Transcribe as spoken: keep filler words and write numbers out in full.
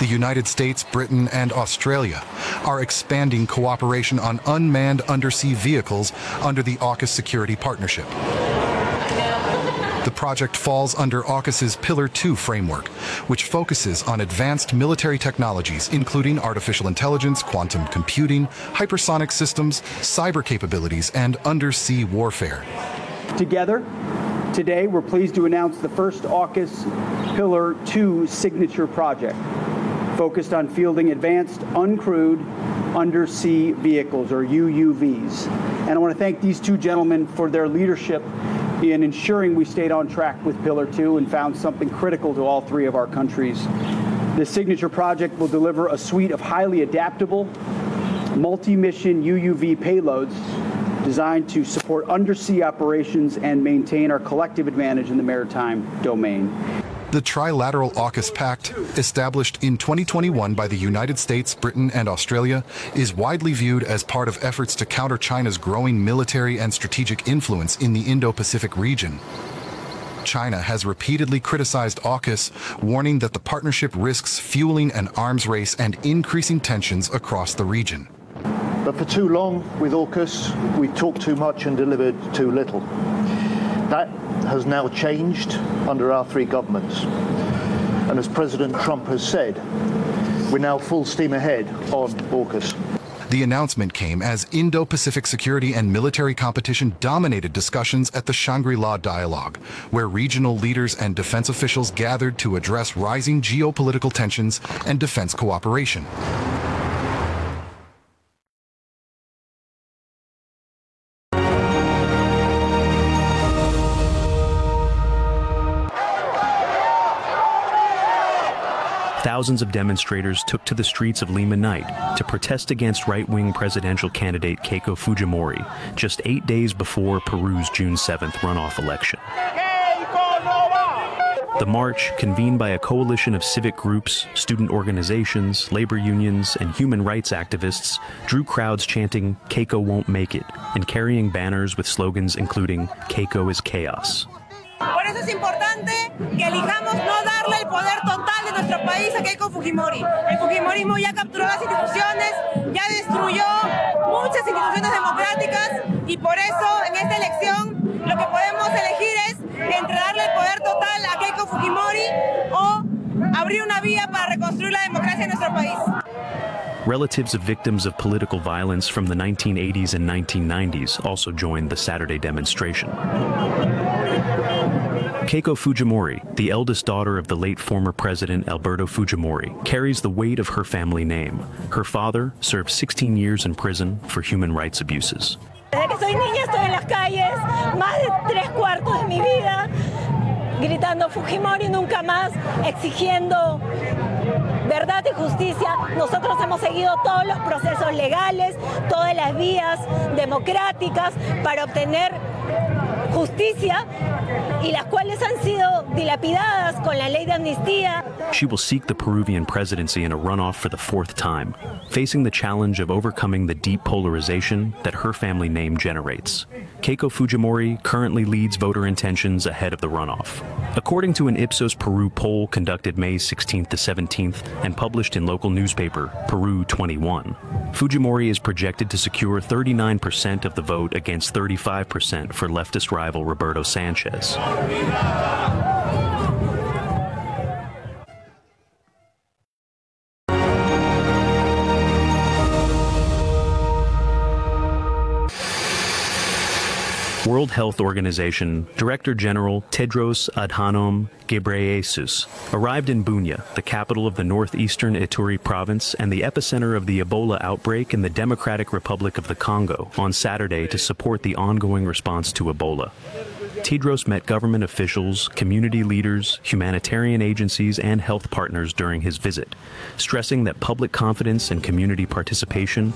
The United States, Britain, and Australia are expanding cooperation on unmanned undersea vehicles under the AUKUS Security Partnership. The project falls under AUKUS's Pillar two framework, which focuses on advanced military technologies, including artificial intelligence, quantum computing, hypersonic systems, cyber capabilities, and undersea warfare. Together, today we're pleased to announce the first AUKUS Pillar two signature project, focused on fielding advanced uncrewed undersea vehicles, or U U Vs. And I want to thank these two gentlemen for their leadership in ensuring we stayed on track with Pillar two and found something critical to all three of our countries. This signature project will deliver a suite of highly adaptable, multi-mission U U V payloads designed to support undersea operations and maintain our collective advantage in the maritime domain. The Trilateral AUKUS Pact, established in twenty twenty-one by the United States, Britain, and Australia, is widely viewed as part of efforts to counter China's growing military and strategic influence in the Indo-Pacific region. China has repeatedly criticized AUKUS, warning that the partnership risks fueling an arms race and increasing tensions across the region. But for too long, with AUKUS, we talked too much and delivered too little. That has now changed under our three governments. And as President Trump has said, we're now full steam ahead on AUKUS. The announcement came as Indo-Pacific security and military competition dominated discussions at the Shangri-La Dialogue, where regional leaders and defense officials gathered to address rising geopolitical tensions and defense cooperation. Thousands of demonstrators took to the streets of Lima night to protest against right-wing presidential candidate Keiko Fujimori just eight days before Peru's June seventh runoff election. The march, convened by a coalition of civic groups, student organizations, labor unions, and human rights activists, drew crowds chanting, "Keiko won't make it," and carrying banners with slogans including, "Keiko is chaos." Por eso es importante que elijamos no darle el poder total de nuestro país a Keiko Fujimori. El Fujimorismo ya capturó las instituciones, ya destruyó muchas instituciones democráticas y por eso en esta elección lo que podemos elegir es entre darle el poder total a Keiko Fujimori o abrir una vía para reconstruir la democracia en nuestro país. Relatives of victims of political violence from the nineteen eighties and nineteen nineties also joined the Saturday demonstration. Keiko Fujimori, the eldest daughter of the late former president Alberto Fujimori, carries the weight of her family name. Her father served sixteen years in prison for human rights abuses. Desde que soy niña estoy en las calles, más de tres cuartos de mi vida, gritando Fujimori nunca más, exigiendo verdad y justicia. Nosotros hemos seguido todos los procesos legales, todas las vías democráticas para obtener justicia y las cuales han sido dilapidadas con la ley de amnistía. She will seek the Peruvian presidency in a runoff for the fourth time, facing the challenge of overcoming the deep polarization that her family name generates. Keiko Fujimori currently leads voter intentions ahead of the runoff. According to an Ipsos Peru poll conducted May sixteenth to seventeenth and published in local newspaper Peru twenty-one, Fujimori is projected to secure thirty-nine percent of the vote against thirty-five percent for leftist rival Roberto Sanchez. World Health Organization Director General Tedros Adhanom Ghebreyesus arrived in Bunia, the capital of the northeastern Ituri province and the epicenter of the Ebola outbreak in the Democratic Republic of the Congo, on Saturday to support the ongoing response to Ebola. Tedros met government officials, community leaders, humanitarian agencies, and health partners during his visit, stressing that public confidence and community participation